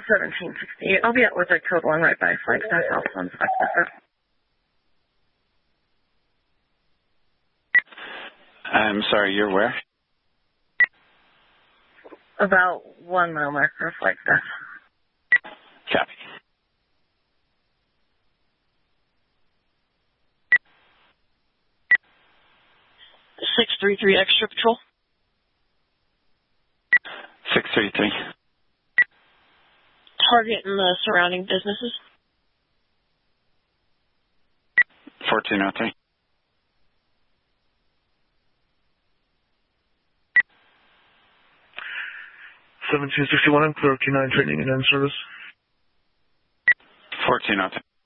1768. I'll be at Wizard Code 1 right by Flagstaff House on Flagstaff. I'm sorry, you're where? About 1 mile marker of Flagstaff. Copy. .633 Extra Patrol. 633. Target in the surrounding businesses. 1403. $1761, clear K9 training and end service. 1403.